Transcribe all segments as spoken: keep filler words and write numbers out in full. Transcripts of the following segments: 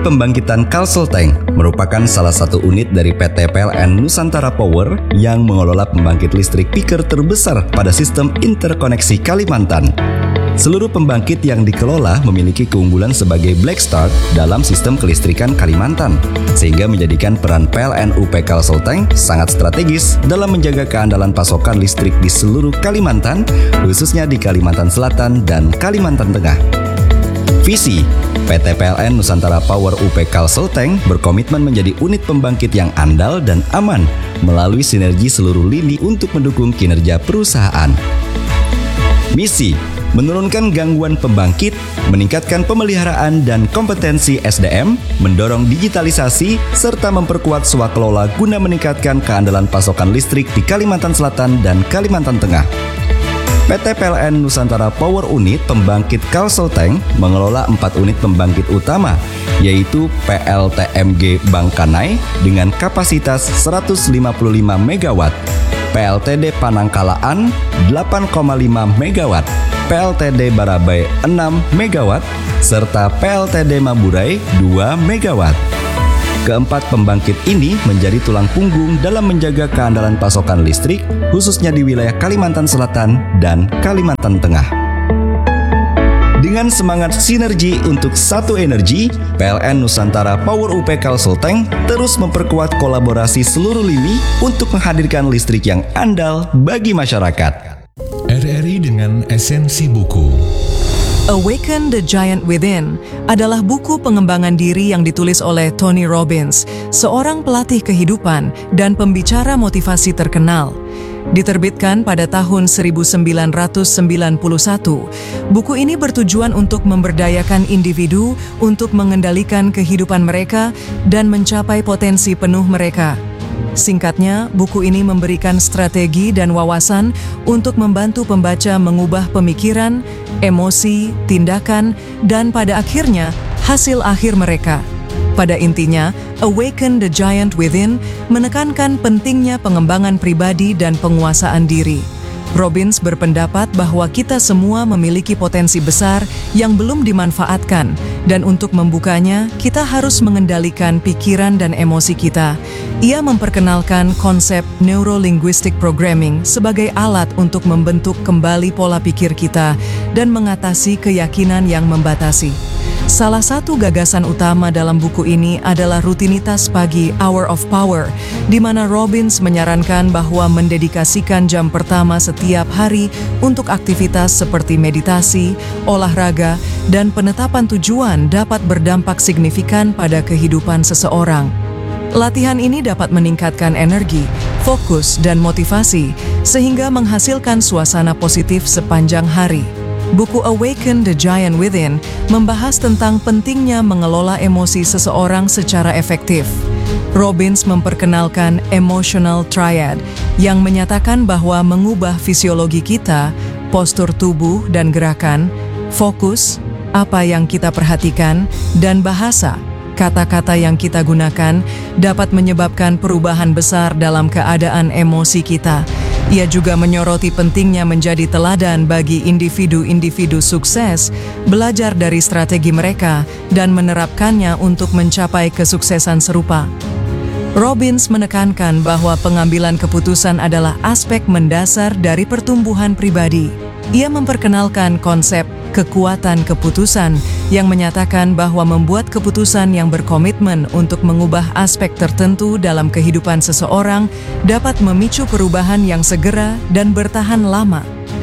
pembangkitan Kalselteng merupakan salah satu unit dari P T P L N Nusantara Power yang mengelola pembangkit listrik peaker terbesar pada sistem interkoneksi Kalimantan. Seluruh pembangkit yang dikelola memiliki keunggulan sebagai black start dalam sistem kelistrikan Kalimantan, sehingga menjadikan peran P L N U P Kalselteng sangat strategis dalam menjaga keandalan pasokan listrik di seluruh Kalimantan, khususnya di Kalimantan Selatan dan Kalimantan Tengah. Visi P T P L N Nusantara Power U P Kalselteng berkomitmen menjadi unit pembangkit yang andal dan aman melalui sinergi seluruh lini untuk mendukung kinerja perusahaan. Misi menurunkan gangguan pembangkit, meningkatkan pemeliharaan dan kompetensi S D M, mendorong digitalisasi, serta memperkuat swakelola guna meningkatkan keandalan pasokan listrik di Kalimantan Selatan dan Kalimantan Tengah. P T P L N Nusantara Power Unit Pembangkit Kalselteng mengelola empat unit pembangkit utama, yaitu P L T M G Bangkanai dengan kapasitas seratus lima puluh lima megawatt, P L T D Panangkalaan delapan koma lima megawatt, P L T D Barabai enam megawatt, serta P L T D Maburai dua megawatt. Keempat pembangkit ini menjadi tulang punggung dalam menjaga keandalan pasokan listrik, khususnya di wilayah Kalimantan Selatan dan Kalimantan Tengah. Dengan semangat sinergi untuk satu energi, P L N Nusantara Power U P Kalselteng terus memperkuat kolaborasi seluruh lini untuk menghadirkan listrik yang andal bagi masyarakat. R R I dengan esensi buku. Awaken the Giant Within adalah buku pengembangan diri yang ditulis oleh Tony Robbins, seorang pelatih kehidupan dan pembicara motivasi terkenal. Diterbitkan pada tahun seribu sembilan ratus sembilan puluh satu, buku ini bertujuan untuk memberdayakan individu untuk mengendalikan kehidupan mereka dan mencapai potensi penuh mereka. Singkatnya, buku ini memberikan strategi dan wawasan untuk membantu pembaca mengubah pemikiran, emosi, tindakan, dan pada akhirnya, hasil akhir mereka. Pada intinya, Awaken the Giant Within menekankan pentingnya pengembangan pribadi dan penguasaan diri. Robbins berpendapat bahwa kita semua memiliki potensi besar yang belum dimanfaatkan, dan untuk membukanya, kita harus mengendalikan pikiran dan emosi kita. Ia memperkenalkan konsep Neuro-Linguistic Programming sebagai alat untuk membentuk kembali pola pikir kita dan mengatasi keyakinan yang membatasi. Salah satu gagasan utama dalam buku ini adalah rutinitas pagi Hour of Power, di mana Robbins menyarankan bahwa mendedikasikan jam pertama setiap hari untuk aktivitas seperti meditasi, olahraga, dan penetapan tujuan dapat berdampak signifikan pada kehidupan seseorang. Latihan ini dapat meningkatkan energi, fokus, dan motivasi, sehingga menghasilkan suasana positif sepanjang hari. Buku Awaken the Giant Within membahas tentang pentingnya mengelola emosi seseorang secara efektif. Robbins memperkenalkan Emotional Triad yang menyatakan bahwa mengubah fisiologi kita, postur tubuh dan gerakan, fokus, apa yang kita perhatikan, dan bahasa, kata-kata yang kita gunakan dapat menyebabkan perubahan besar dalam keadaan emosi kita. Ia juga menyoroti pentingnya menjadi teladan bagi individu-individu sukses, belajar dari strategi mereka, dan menerapkannya untuk mencapai kesuksesan serupa. Robbins menekankan bahwa pengambilan keputusan adalah aspek mendasar dari pertumbuhan pribadi. Ia memperkenalkan konsep kekuatan keputusan yang menyatakan bahwa membuat keputusan yang berkomitmen untuk mengubah aspek tertentu dalam kehidupan seseorang dapat memicu perubahan yang segera dan bertahan lama.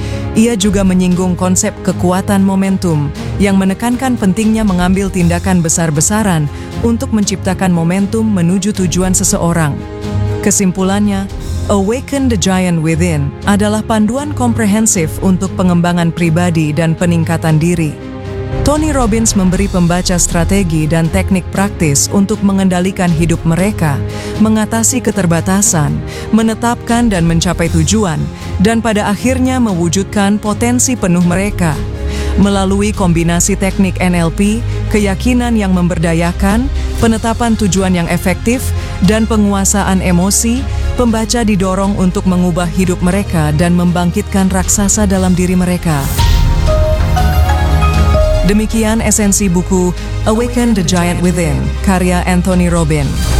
Ia juga menyinggung konsep kekuatan momentum yang menekankan pentingnya mengambil tindakan besar-besaran untuk menciptakan momentum menuju tujuan seseorang. Kesimpulannya, Awaken the Giant Within adalah panduan komprehensif untuk pengembangan pribadi dan peningkatan diri. Tony Robbins memberi pembaca strategi dan teknik praktis untuk mengendalikan hidup mereka, mengatasi keterbatasan, menetapkan dan mencapai tujuan, dan pada akhirnya mewujudkan potensi penuh mereka. Melalui kombinasi teknik N L P, keyakinan yang memberdayakan, penetapan tujuan yang efektif, dan penguasaan emosi, pembaca didorong untuk mengubah hidup mereka dan membangkitkan raksasa dalam diri mereka. Demikian esensi buku Awaken the Giant Within, karya Anthony Robbins.